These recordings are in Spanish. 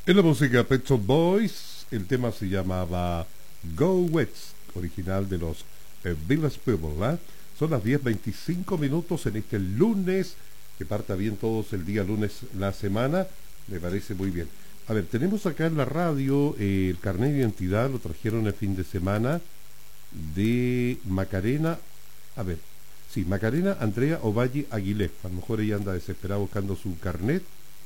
En la música Pet Shop Boys, el tema se llamaba Go West, original de los Village People, ¿eh? Son las 10:25 en este lunes, que parta bien todos el día lunes la semana, me parece muy bien. A ver, tenemos acá en la radio el carnet de identidad, lo trajeron el fin de semana de Macarena, a ver, sí, Macarena Andrea Ovalle Aguilé, a lo mejor ella anda desesperada buscando su carnet.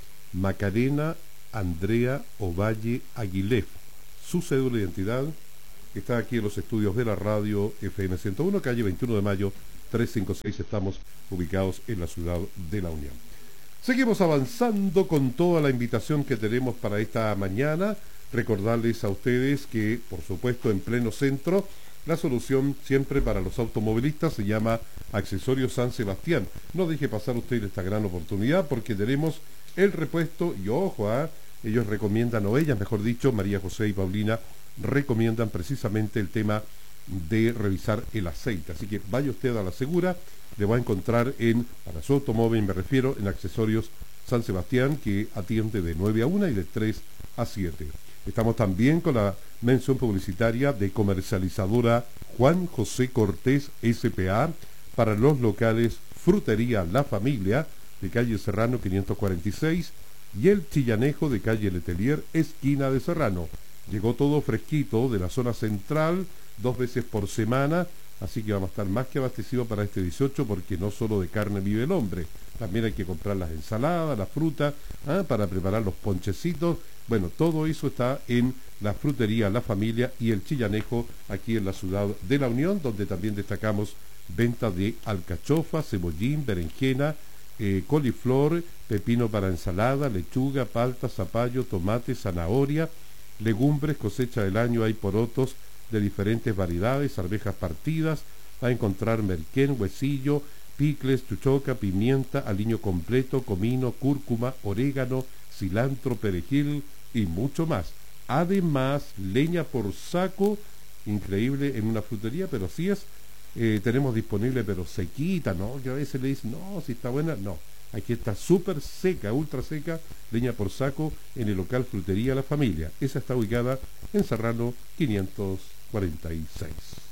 Macarena Andrea Ovalle Aguilé, su cédula de identidad, que está aquí en los estudios de la radio FM 101, calle 21 de mayo 356, estamos ubicados en la ciudad de La Unión. Seguimos avanzando con toda la invitación que tenemos para esta mañana. Recordarles a ustedes que, por supuesto, en pleno centro, la solución siempre para los automovilistas se llama Accesorios San Sebastián. No deje pasar usted esta gran oportunidad porque tenemos el repuesto y ojo, ellos recomiendan, o ellas mejor dicho, María José y Paulina, recomiendan precisamente el tema de revisar el aceite. Así que vaya usted a la segura, le va a encontrar para su automóvil, me refiero, en Accesorios San Sebastián, que atiende de 9 a 1 y de 3 a 7. Estamos también con la mención publicitaria de comercializadora Juan José Cortés S.p.A. para los locales Frutería La Familia, de calle Serrano 546, y el Chillanejo de calle Letelier, esquina de Serrano. Llegó todo fresquito de la zona central, 2 veces por semana, así que vamos a estar más que abastecidos para este 18, porque no solo de carne vive el hombre, también hay que comprar las ensaladas, la fruta, para preparar los ponchecitos. Bueno, todo eso está en la Frutería La Familia y el Chillanejo, aquí en la ciudad de La Unión, donde también destacamos venta de alcachofa, cebollín, berenjena, coliflor, pepino para ensalada, lechuga, palta, zapallo, tomate, zanahoria, legumbres, cosecha del año, hay porotos de diferentes variedades, arvejas partidas, va a encontrar merquén, huesillo, picles, chuchoca, pimienta, aliño completo, comino, cúrcuma, orégano, cilantro, perejil y mucho más. Además, leña por saco, increíble en una frutería, pero así es. Tenemos disponible, pero sequita, ¿no? Que a veces le dicen, no, si está buena, no. Aquí está súper seca, ultra seca, leña por saco, en el local Frutería La Familia. Esa está ubicada en Serrano 546.